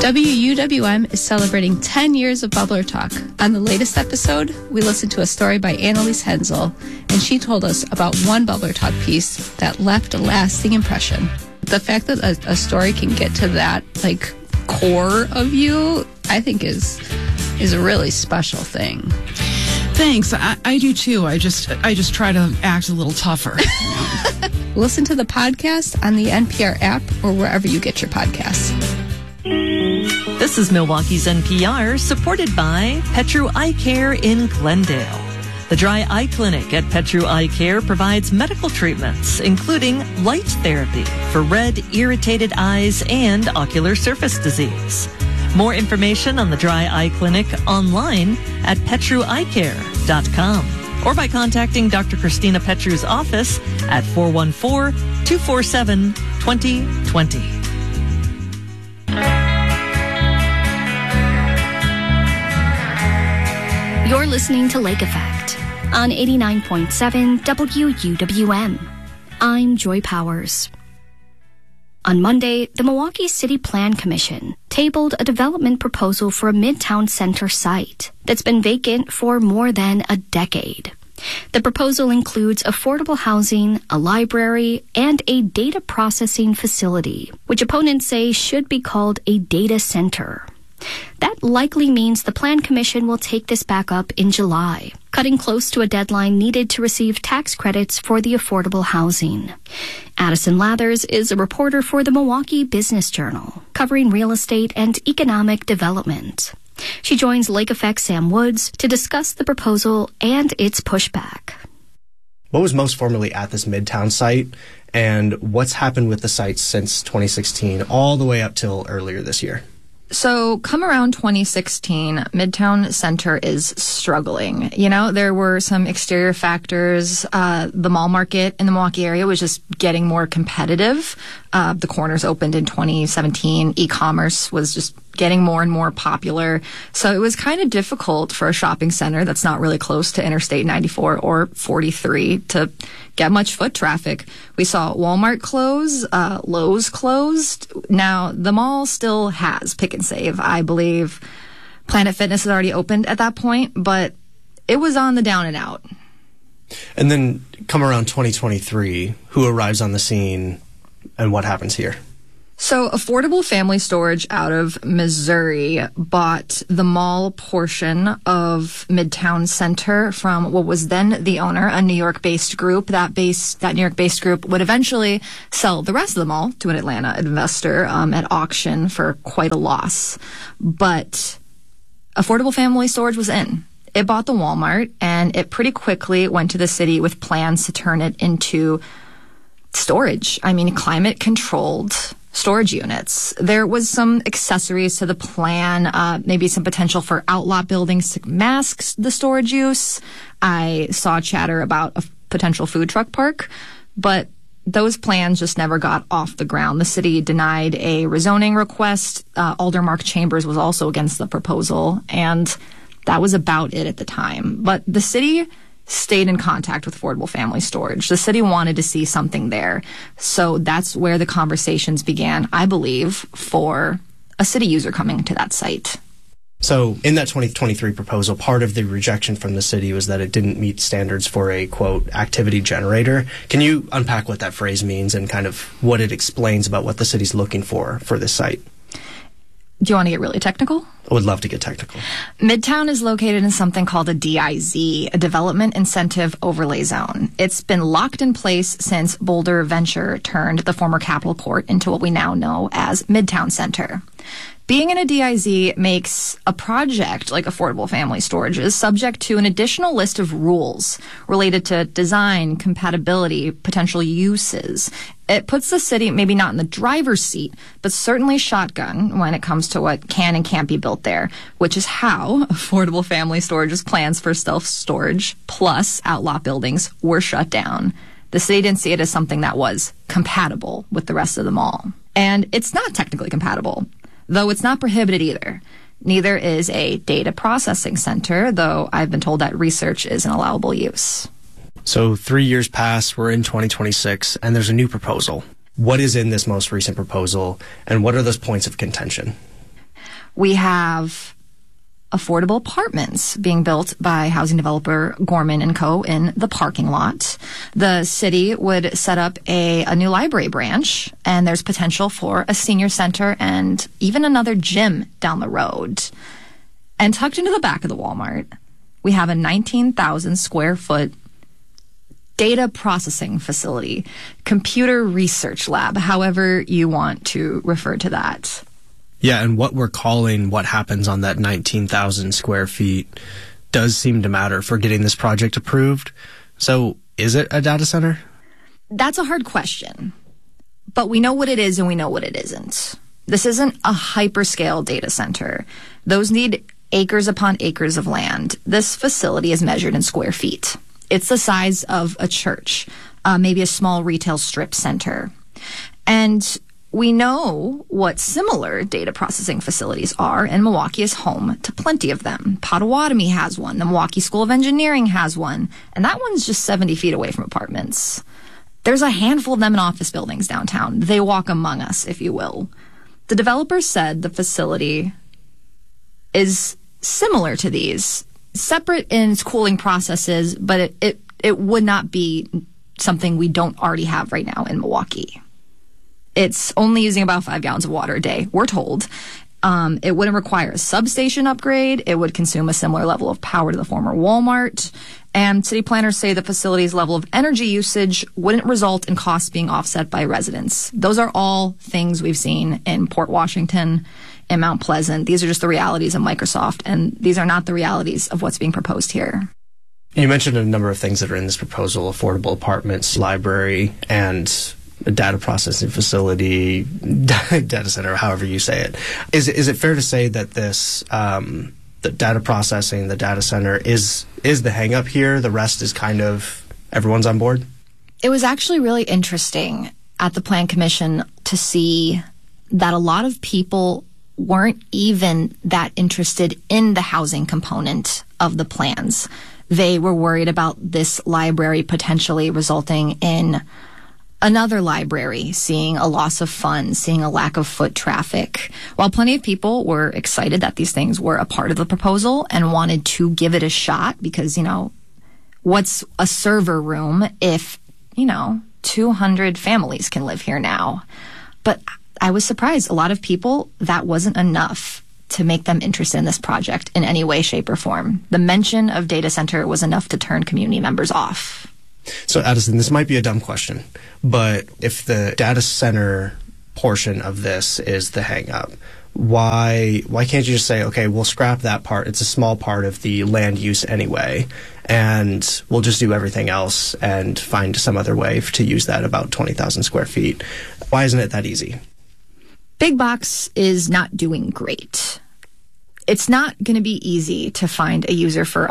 WUWM is celebrating 10 years of Bubbler Talk. On the latest episode, we listened to a story by Annalise Hensel, and she told us about one Bubbler Talk piece that left a lasting impression. The fact that a story can get to that, core of you, I think is a really special thing. Thanks. I do too. I just try to act a little tougher. Listen to the podcast on the NPR app or wherever you get your podcasts. This is Milwaukee's NPR, supported by Petru Eye Care in Glendale. The Dry Eye Clinic at Petru Eye Care provides medical treatments, including light therapy for red, irritated eyes and ocular surface disease. More information on the Dry Eye Clinic online at petrueyecare.com or by contacting Dr. Christina Petru's office at 414-247-2020. You're listening to Lake Effect on 89.7 WUWM. I'm Joy Powers. On Monday, the Milwaukee City Plan Commission tabled a development proposal for a Midtown Center site that's been vacant for more than a decade. The proposal includes affordable housing, a library, and a data processing facility, which opponents say should be called a data center. That likely means the Plan Commission will take this back up in July, cutting close to a deadline needed to receive tax credits for the affordable housing. Addison Lathers is a reporter for the Milwaukee Business Journal, covering real estate and economic development. She joins Lake Effect's Sam Woods to discuss the proposal and its pushback. What was most formerly at this Midtown site, and what's happened with the site since 2016 all the way up till earlier this year? So come around 2016, Midtown Center is struggling. There were some exterior factors. The mall market in the Milwaukee area was just getting more competitive. The corners opened in 2017. E-commerce was just getting more and more popular. So it was kind of difficult for a shopping center that's not really close to Interstate 94 or 43 to get much foot traffic. We saw Walmart close, Lowe's closed. Now, the mall still has Pick and Save. I believe Planet Fitness had already opened at that point, but it was on the down and out. And then come around 2023, who arrives on the scene and what happens here? So Affordable Family Storage out of Missouri bought the mall portion of Midtown Center from what was then the owner, a New York-based group. That New York-based group would eventually sell the rest of the mall to an Atlanta investor at auction for quite a loss. But Affordable Family Storage was in. It bought the Walmart, and it pretty quickly went to the city with plans to turn it into storage. Climate-controlled storage units. There was some accessories to the plan, maybe some potential for outlot buildings to mask the storage use. I saw chatter about a potential food truck park, but those plans just never got off the ground. The city denied a rezoning request. Alder Mark Chambers was also against the proposal, and that was about it at the time. But the city stayed in contact with Affordable Family Storage. The city wanted to see something there. So that's where the conversations began, I believe, for a city user coming to that site. So in that 2023 proposal, part of the rejection from the city was that it didn't meet standards for a, quote, activity generator. Can you unpack what that phrase means and kind of what it explains about what the city's looking for this site? Do you want to get really technical? I would love to get technical. Midtown is located in something called a DIZ, a Development Incentive Overlay Zone. It's been locked in place since Boulder Venture turned the former Capitol Court into what we now know as Midtown Center. Being in a DIZ makes a project like Affordable Family Storage is subject to an additional list of rules related to design, compatibility, potential uses. It puts the city maybe not in the driver's seat, but certainly shotgun when it comes to what can and can't be built there, which is how Affordable Family Storage's plans for self-storage plus outlot buildings were shut down. The city didn't see it as something that was compatible with the rest of the mall. And it's not technically compatible, though it's not prohibited either. Neither is a data processing center, though I've been told that research is an allowable use. So 3 years pass, we're in 2026, and there's a new proposal. What is in this most recent proposal, and what are those points of contention? We have affordable apartments being built by housing developer Gorman & Co. in the parking lot. The city would set up a new library branch, and there's potential for a senior center and even another gym down the road. And tucked into the back of the Walmart, we have a 19,000 square foot data processing facility, computer research lab, however you want to refer to that. Yeah, and what we're calling what happens on that 19,000 square feet does seem to matter for getting this project approved. So is it a data center? That's a hard question. But we know what it is and we know what it isn't. This isn't a hyperscale data center. Those need acres upon acres of land. This facility is measured in square feet. It's the size of a church, maybe a small retail strip center. And we know what similar data processing facilities are, and Milwaukee is home to plenty of them. Potawatomi has one. The Milwaukee School of Engineering has one. And that one's just 70 feet away from apartments. There's a handful of them in office buildings downtown. They walk among us, if you will. The developer said the facility is similar to these, separate in its cooling processes, but it would not be something we don't already have right now in Milwaukee. It's only using about 5 gallons of water a day, we're told. It wouldn't require a substation upgrade. It would consume a similar level of power to the former Walmart. And city planners say the facility's level of energy usage wouldn't result in costs being offset by residents. Those are all things we've seen in Port Washington and Mount Pleasant. These are just the realities of Microsoft, and these are not the realities of what's being proposed here. You mentioned a number of things that are in this proposal: affordable apartments, library, and a data processing facility, data center, however you say it. Is it fair to say that this, the data processing, the data center is the hang up here? The rest is kind of everyone's on board? It was actually really interesting at the Plan Commission to see that a lot of people weren't even that interested in the housing component of the plans. They were worried about this library potentially resulting in another library, seeing a loss of funds, seeing a lack of foot traffic. While plenty of people were excited that these things were a part of the proposal and wanted to give it a shot because, what's a server room if, 200 families can live here now? But I was surprised. A lot of people, that wasn't enough to make them interested in this project in any way, shape, or form. The mention of data center was enough to turn community members off. So, Addison, this might be a dumb question, but if the data center portion of this is the hang-up, why can't you just say, okay, we'll scrap that part, it's a small part of the land use anyway, and we'll just do everything else and find some other way to use that about 20,000 square feet? Why isn't it that easy? Big Box is not doing great. It's not going to be easy to find a user for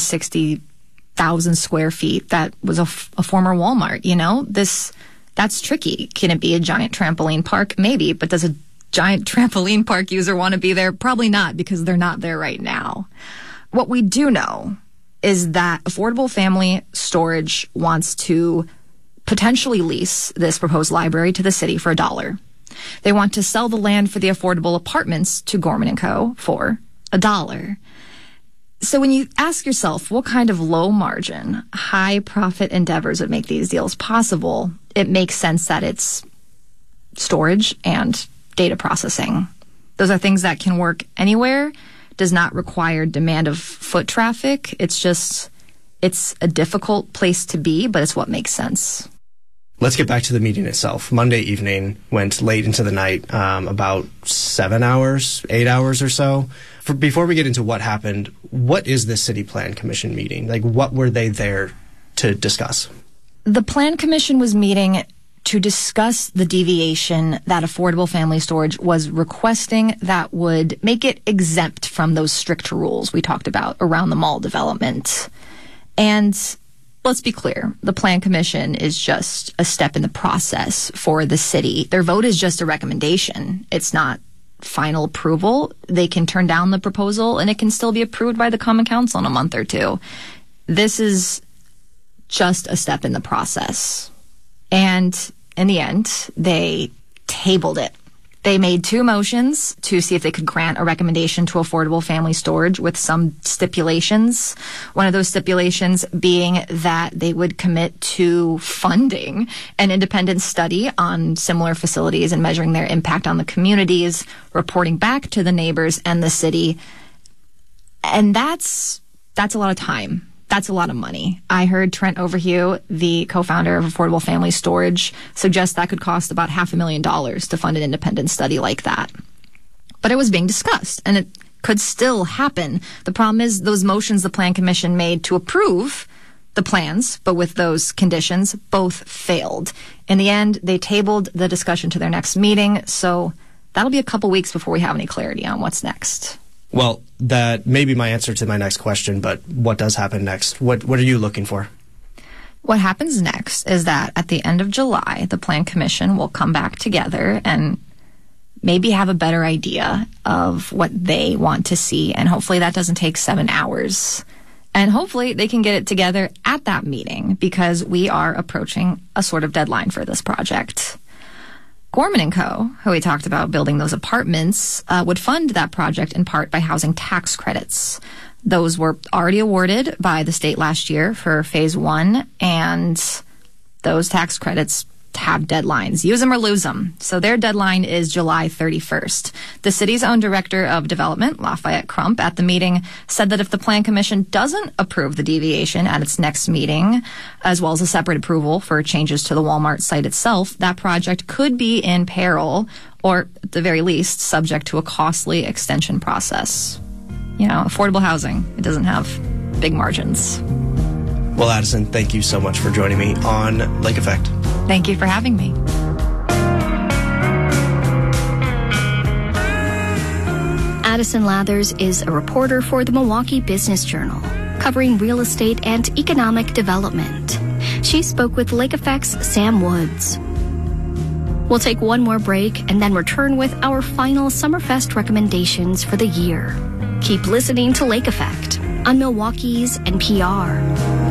160,000 square feet that was a former Walmart. That's tricky. Can it be a giant trampoline park? Maybe, but does a giant trampoline park user want to be there? Probably not, because they're not there right now. What we do know is that Affordable Family Storage wants to potentially lease this proposed library to the city for $1. They want to sell the land for the affordable apartments to Gorman & Co. for $1. So when you ask yourself what kind of low margin, high profit endeavors would make these deals possible, it makes sense that it's storage and data processing. Those are things that can work anywhere, does not require demand of foot traffic. It's a difficult place to be, but it's what makes sense. Let's get back to the meeting itself. Monday evening, went late into the night, about 8 hours or so. Before we get into what happened, what is this City Plan Commission meeting? Like, what were they there to discuss? The Plan Commission was meeting to discuss the deviation that Affordable Family Storage was requesting that would make it exempt from those strict rules we talked about around the mall development. And let's be clear, the Plan Commission is just a step in the process for the city. Their vote is just a recommendation. It's not final approval. They can turn down the proposal and it can still be approved by the Common Council in a month or two. This is just a step in the process. And in the end, they tabled it. They made 2 motions to see if they could grant a recommendation to affordable family storage with some stipulations. One of those stipulations being that they would commit to funding an independent study on similar facilities and measuring their impact on the communities, reporting back to the neighbors and the city. And that's a lot of time. That's a lot of money. I heard Trent Overhue, the co-founder of Affordable Family Storage, suggest that could cost about $500,000 to fund an independent study like that. But it was being discussed, and it could still happen. The problem is those motions the Plan Commission made to approve the plans, but with those conditions, both failed. In the end, they tabled the discussion to their next meeting, so that'll be a couple weeks before we have any clarity on what's next. Well, that may be my answer to my next question, but what does happen next? What are you looking for? What happens next is that at the end of July, the Plan Commission will come back together and maybe have a better idea of what they want to see. And hopefully that doesn't take 7 hours. And hopefully they can get it together at that meeting because we are approaching a sort of deadline for this project. Gorman & Co., who we talked about building those apartments, would fund that project in part by housing tax credits. Those were already awarded by the state last year for Phase 1, and those tax credits have deadlines. Use them or lose them. So their deadline is July 31st. The city's own director of development, Lafayette Crump, at the meeting said that if the Plan Commission doesn't approve the deviation at its next meeting, as well as a separate approval for changes to the Walmart site itself, that project could be in peril, or at the very least, subject to a costly extension process. You know, affordable housing, it doesn't have big margins. Well, Addison, thank you so much for joining me on Lake Effect. Thank you for having me. Addison Lathers is a reporter for the Milwaukee Business Journal, covering real estate and economic development. She spoke with Lake Effect's Sam Woods. We'll take one more break and then return with our final Summerfest recommendations for the year. Keep listening to Lake Effect on Milwaukee's NPR.